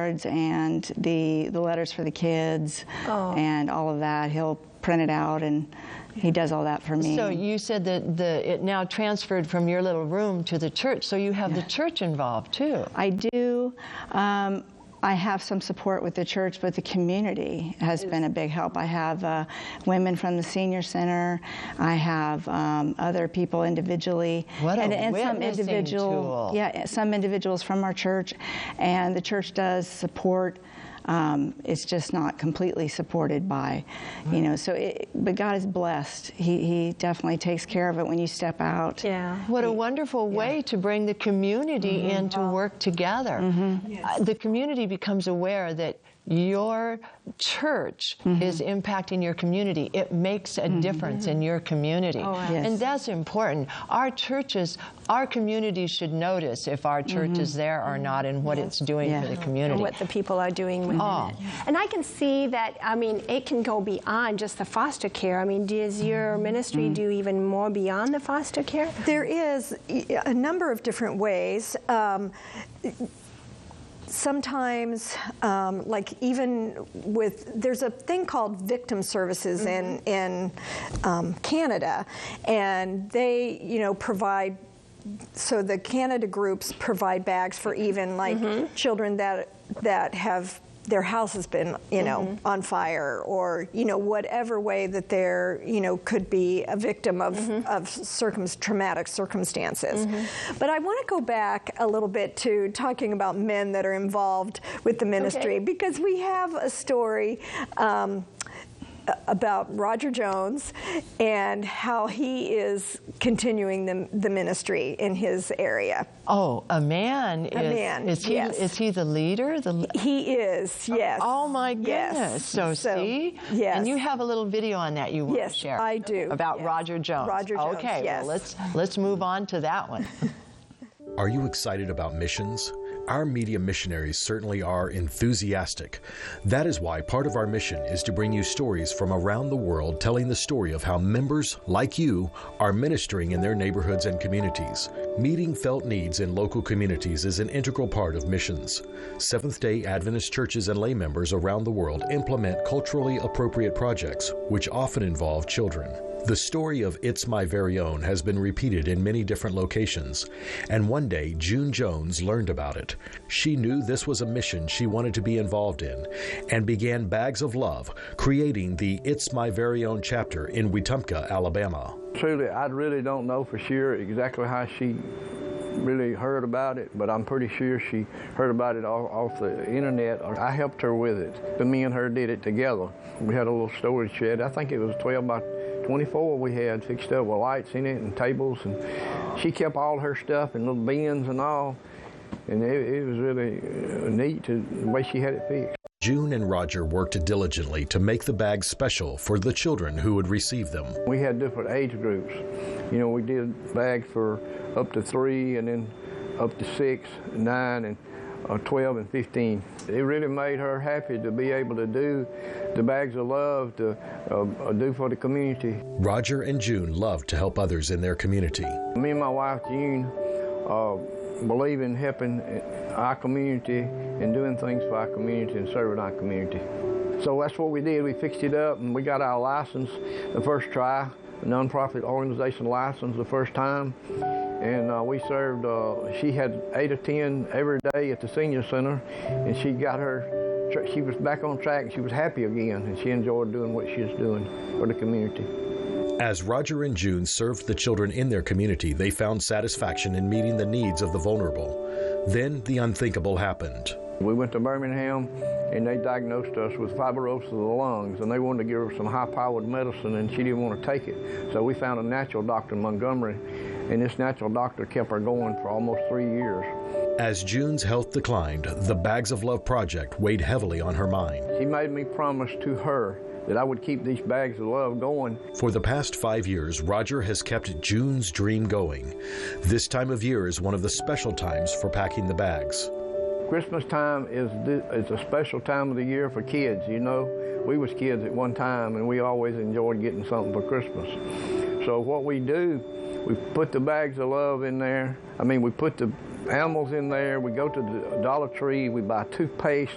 cards and the letters for the kids and all of that. He'll print it out, and he does all that for me. So you said that it now transferred from your little room to the church, so you have the church involved too. I do. I have some support with the church, but the community has been a big help. I have women from the senior center. I have other people individually. What a witnessing tool. Yeah, some individuals from our church, and the church does support. It's just not completely supported by, you know, but God is blessed. He definitely takes care of it when you step out. Yeah. What a wonderful way to bring the community in to work together. Yes. The community becomes aware that your church is impacting your community. It makes a difference in your community. And that's important. Our churches, our community should notice if our church is there or not and what it's doing for the community. And what the people are doing with it. And I can see that, I mean, it can go beyond just the foster care. I mean, does your ministry do even more beyond the foster care? There is a number of different ways. Sometimes, like even there's a thing called victim services in Canada, and they, you know, provide. So the Canada groups provide bags for even like children that have their house has been, you know, on fire, or, you know, whatever way that they're, you know, could be a victim of traumatic circumstances. But I want to go back a little bit to talking about men that are involved with the ministry, because we have a story about Roger Jones and how he is continuing the ministry in his area. Oh, a man. Is he, yes. Is he the leader? He is, yes. Oh my goodness. So see? Yes. And you have a little video on that you want to share. Yes, I do. About Roger Jones. Roger Jones, okay, yes. well, let's move on to that one. Are you excited about missions? Our media missionaries certainly are enthusiastic. That is why part of our mission is to bring you stories from around the world telling the story of how members, like you, are ministering in their neighborhoods and communities. Meeting felt needs in local communities is an integral part of missions. Seventh-day Adventist churches and lay members around the world implement culturally appropriate projects, which often involve children. The story of It's My Very Own has been repeated in many different locations, and one day June Jones learned about it. She knew this was a mission she wanted to be involved in, and began Bags of Love, creating the It's My Very Own chapter in Wetumpka, Alabama. Truly, I really don't know for sure exactly how she really heard about it, but I'm pretty sure she heard about it off the internet. I helped her with it. Me and her did it together. We had a little storage shed. I think it was 12 by 24 we had fixed up with lights in it and tables, and she kept all her stuff in little bins and all, and it was really neat the way she had it fixed. June and Roger worked diligently to make the bags special for the children who would receive them. We had different age groups. You know, we did bags for up to 3 and then up to 6, 9, and 12 and 15. It really made her happy to be able to do the Bags of Love to do for the community. Roger and June loved to help others in their community. Me and my wife June believe in helping our community and doing things for our community and serving our community. So that's what we did. We fixed it up and we got our license the first try, a nonprofit organization license the first time. And we served, she had 8 or 10 every day at the senior center, and she was back on track and she was happy again, and she enjoyed doing what she was doing for the community. As Roger and June served the children in their community, they found satisfaction in meeting the needs of the vulnerable. Then the unthinkable happened. We went to Birmingham and they diagnosed us with fibrosis of the lungs, and they wanted to give her some high-powered medicine and she didn't want to take it. So we found a natural doctor in Montgomery, and this natural doctor kept her going for almost 3 years. As June's health declined, the Bags of Love project weighed heavily on her mind. She made me promise to her that I would keep these Bags of Love going. For the past 5 years, Roger has kept June's dream going. This time of year is one of the special times for packing the bags. Christmas time is a special time of the year for kids, you know. We was kids at one time, and we always enjoyed getting something for Christmas. So what we do, we put the Bags of Love in there. I mean, we put the animals in there. We go to the Dollar Tree. We buy toothpaste.